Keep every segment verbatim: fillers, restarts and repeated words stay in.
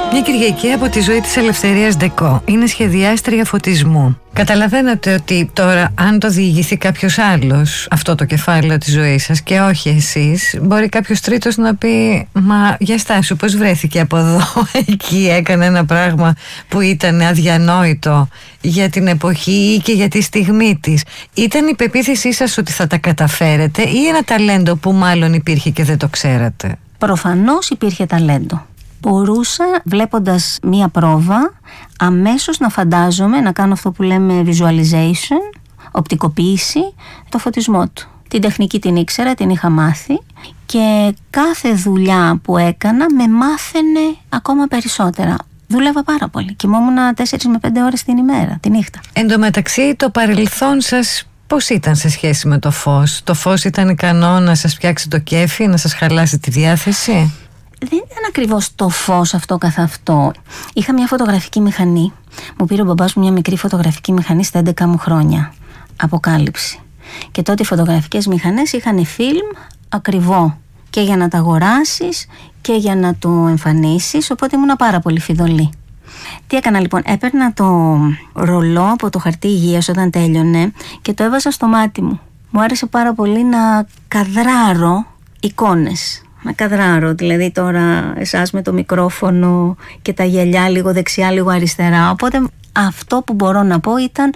Μια Κυριακή από τη ζωή της Ελευθερίας Ντεκό. Είναι σχεδιάστρια φωτισμού. Καταλαβαίνετε ότι τώρα, αν το διηγηθεί κάποιος άλλος αυτό το κεφάλαιο της ζωής σας και όχι εσείς, μπορεί κάποιος τρίτος να πει «Μα για στάσου, πώς βρέθηκε από εδώ, εκεί έκανε ένα πράγμα που ήταν αδιανόητο για την εποχή και για τη στιγμή της». Ήταν η πεποίθησή σας ότι θα τα καταφέρετε ή ένα ταλέντο που μάλλον υπήρχε και δεν το ξέρατε? Προφανώς υπήρχε ταλέντο. Μπορούσα, βλέποντας μία πρόβα, αμέσως να φαντάζομαι, να κάνω αυτό που λέμε visualization, οπτικοποίηση, το φωτισμό του. Την τεχνική την ήξερα, την είχα μάθει και κάθε δουλειά που έκανα με μάθαινε ακόμα περισσότερα. Δούλευα πάρα πολύ. Κοιμόμουν τέσσερις με πέντε ώρες την ημέρα, τη νύχτα. Εν τω μεταξύ, το παρελθόν σας πώς ήταν σε σχέση με το φως? Το φως ήταν ικανό να σας φτιάξει το κέφι, να σας χαλάσει τη διάθεση? Δεν ήταν ακριβώς το φως αυτό καθ' αυτό. Είχα μια φωτογραφική μηχανή. Μου πήρε ο μπαμπάς μου μια μικρή φωτογραφική μηχανή στα έντεκα μου χρόνια. Αποκάλυψη. Και τότε οι φωτογραφικές μηχανές είχαν φιλμ ακριβό. Και για να τα αγοράσεις και για να το εμφανίσεις. Οπότε ήμουν πάρα πολύ φιδωλή. Τι έκανα λοιπόν? Έπαιρνα το ρολό από το χαρτί υγείας όταν τέλειωνε και το έβαζα στο μάτι μου. Μου άρεσε πάρα πολύ να καδράρω εικόνες. Να καδράρω, δηλαδή τώρα εσάς με το μικρόφωνο και τα γυαλιά λίγο δεξιά, λίγο αριστερά. Οπότε αυτό που μπορώ να πω ήταν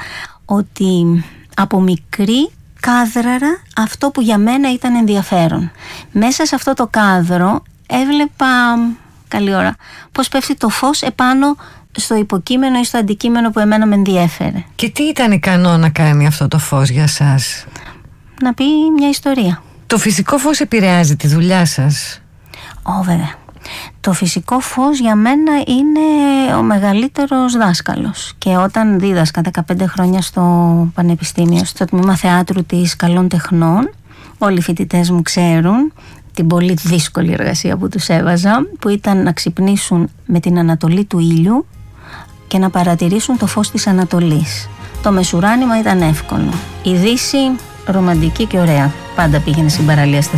ότι από μικρή κάδραρα αυτό που για μένα ήταν ενδιαφέρον. Μέσα σε αυτό το κάδρο έβλεπα, καλή ώρα, πώς πέφτει το φως επάνω στο υποκείμενο ή στο αντικείμενο που εμένα με ενδιέφερε. Και τι ήταν ικανό να κάνει αυτό το φως για σας? Να πει μια ιστορία. Το φυσικό φως επηρεάζει τη δουλειά σας? Ω, βέβαια. Το φυσικό φως για μένα είναι ο μεγαλύτερος δάσκαλος. Και όταν δίδασκα δεκαπέντε χρόνια στο Πανεπιστήμιο, στο τμήμα θεάτρου της Καλών Τεχνών, όλοι οι φοιτητές μου ξέρουν την πολύ δύσκολη εργασία που τους έβαζα, που ήταν να ξυπνήσουν με την ανατολή του ήλιου και να παρατηρήσουν το φως της Ανατολής. Το μεσουράνημα ήταν εύκολο. Η Δύση ρομαντική και ωραία. Πάντα πήγαινε στην παραλία στα